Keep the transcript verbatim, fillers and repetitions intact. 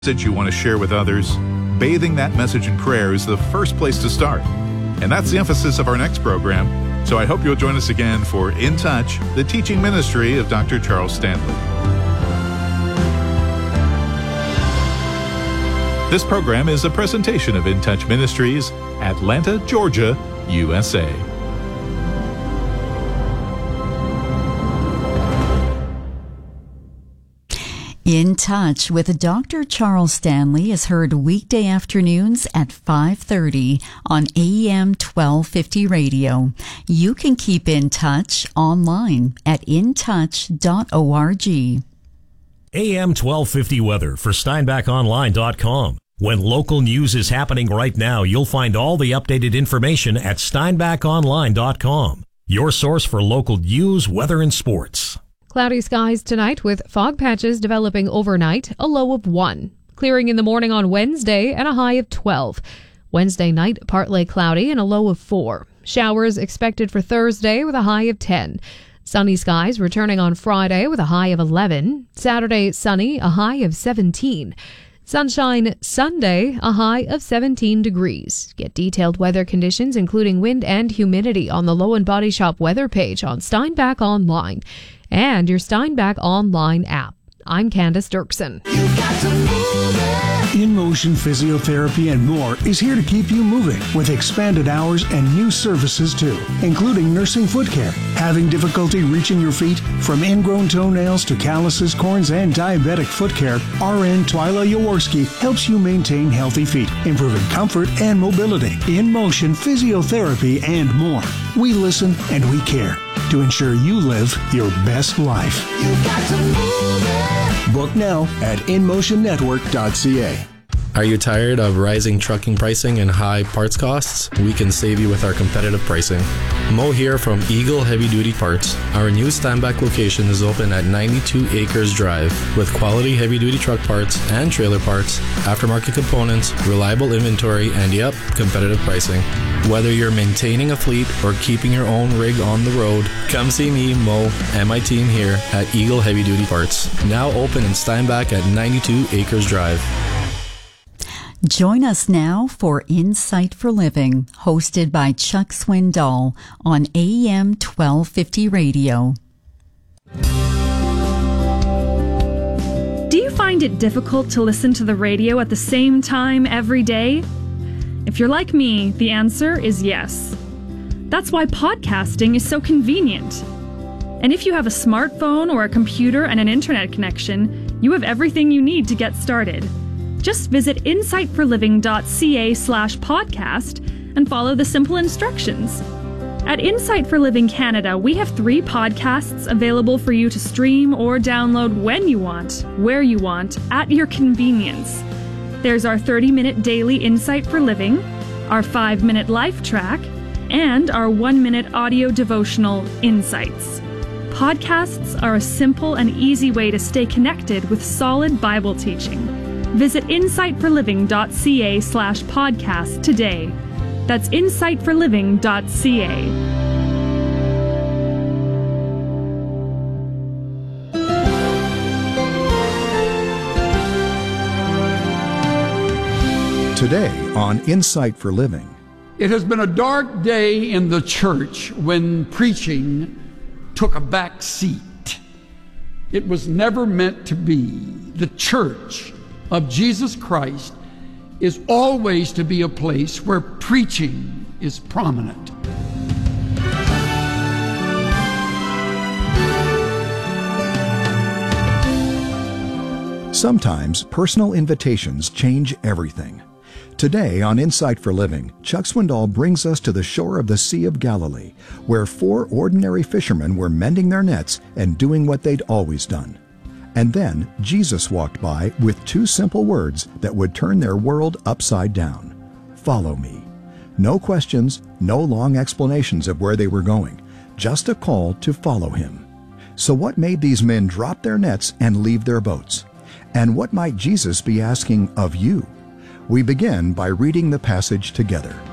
message you want to share with others, bathing that message in prayer is the first place to start. And that's the emphasis of our next program. So I hope you'll join us again for In Touch, the teaching ministry of Doctor Charles Stanley. This program is a presentation of In Touch Ministries, Atlanta, Georgia, U S A. In Touch with Doctor Charles Stanley is heard weekday afternoons at five thirty on A M twelve fifty radio. You can keep in touch online at in touch dot org. A M twelve fifty weather for steinbach online dot com. When local news is happening right now, you'll find all the updated information at steinbach online dot com. Your source for local news, weather, and sports. Cloudy skies tonight with fog patches developing overnight, a low of one. Clearing in the morning on Wednesday and a high of twelve. Wednesday night, partly cloudy and a low of four. Showers expected for Thursday with a high of ten. Sunny skies returning on Friday with a high of eleven. Saturday, sunny, a high of seventeen. Sunshine Sunday, a high of seventeen degrees. Get detailed weather conditions, including wind and humidity, on the Low and Body Shop weather page on Steinbach Online and your Steinbach Online app. I'm Candace Dirksen. In Motion Physiotherapy and more is here to keep you moving with expanded hours and new services too, including nursing foot care. Having difficulty reaching your feet? From ingrown toenails to calluses, corns, and diabetic foot care, R N Twyla Jaworski helps you maintain healthy feet, improving comfort and mobility. In Motion Physiotherapy and more. We listen and we care to ensure you live your best life. You got to move it. Book now at in motion network dot c a. Are you tired of rising trucking pricing and high parts costs? We can save you with our competitive pricing. Mo here from Eagle Heavy Duty Parts. Our new Steinbach location is open at ninety-two Acres Drive with quality heavy duty truck parts and trailer parts, aftermarket components, reliable inventory, and yep, competitive pricing. Whether you're maintaining a fleet or keeping your own rig on the road, come see me, Mo, and my team here at Eagle Heavy Duty Parts. Now open in Steinbach at ninety-two Acres Drive. Join us now for Insight for Living, hosted by Chuck Swindoll on A M twelve fifty radio. Do you find it difficult to listen to the radio at the same time every day? If you're like me, the answer is yes. That's why podcasting is so convenient. And if you have a smartphone or a computer and an internet connection, you have everything you need to get started. Just visit insight for living dot c a slash podcast and follow the simple instructions. At Insight for Living Canada, we have three podcasts available for you to stream or download when you want, where you want, at your convenience. There's our thirty-minute daily Insight for Living, our five-minute life track, and our one-minute audio devotional Insights. Podcasts are a simple and easy way to stay connected with solid Bible teaching. Visit insight for living dot c a slash podcast today. That's insight for living dot c a. Today on Insight for Living. It has been a dark day in the church when preaching took a back seat. It was never meant to be. The church of Jesus Christ is always to be a place where preaching is prominent. Sometimes personal invitations change everything. Today on Insight for Living, Chuck Swindoll brings us to the shore of the Sea of Galilee, where four ordinary fishermen were mending their nets and doing what they'd always done. And then Jesus walked by with two simple words that would turn their world upside down. Follow me. No questions, no long explanations of where they were going, just a call to follow him. So what made these men drop their nets and leave their boats? And what might Jesus be asking of you? We begin by reading the passage together.